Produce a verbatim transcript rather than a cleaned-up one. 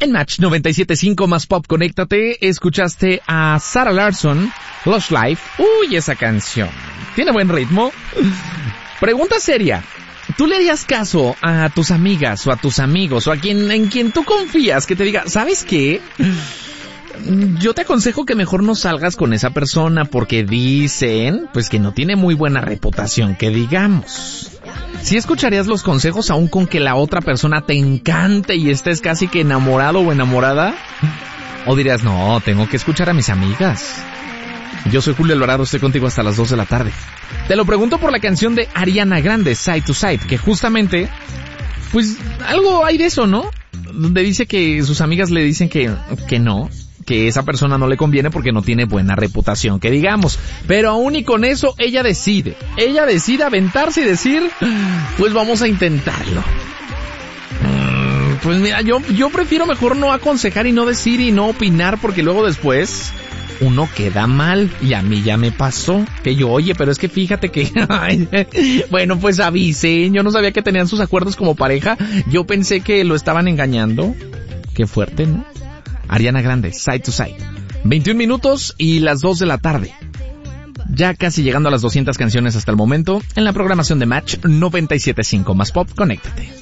En Match noventa y siete punto cinco más Pop, conéctate, escuchaste a Sarah Larsson, Lush Life. Uy, esa canción. Tiene buen ritmo. Pregunta seria. ¿Tú le harías caso a tus amigas o a tus amigos o a quien en quien tú confías que te diga, ¿sabes qué? Yo te aconsejo que mejor no salgas con esa persona porque dicen, pues que no tiene muy buena reputación, que digamos. ¿Sí escucharías los consejos aún con que la otra persona te encante y estés casi que enamorado o enamorada? ¿O dirías, no, tengo que escuchar a mis amigas? Yo soy Julio Alvarado, estoy contigo hasta las dos de la tarde. Te lo pregunto por la canción de Ariana Grande, Side to Side, que justamente, pues algo hay de eso, ¿no? Donde dice que sus amigas le dicen que, que no, que esa persona no le conviene porque no tiene buena reputación, que digamos. Pero aún y con eso, ella decide. Ella decide aventarse y decir, pues vamos a intentarlo. Mm, pues mira, yo, yo prefiero mejor no aconsejar y no decir y no opinar porque luego después uno queda mal. Y a mí ya me pasó. Que yo, oye, pero es que fíjate que... bueno, pues avisen. Yo no sabía que tenían sus acuerdos como pareja. Yo pensé que lo estaban engañando. Qué fuerte, ¿no? Ariana Grande, Side to Side. veintiún minutos y las dos de la tarde. Ya casi llegando a las doscientas canciones hasta el momento en la programación de Match noventa y siete punto cinco más Pop. Conéctate.